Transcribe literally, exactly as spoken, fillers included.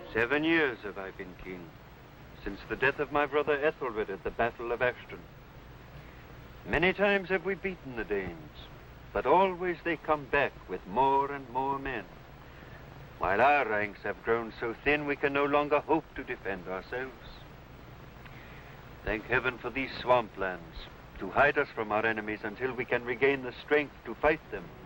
Seven years have I been king, since the death of my brother Ethelred at the Battle of Ashton. Many times have we beaten the Danes, but always they come back with more and more men. While our ranks have grown so thin, we can no longer hope to defend ourselves. Thank heaven for these swamplands, to hide us from our enemies until we can regain the strength to fight them.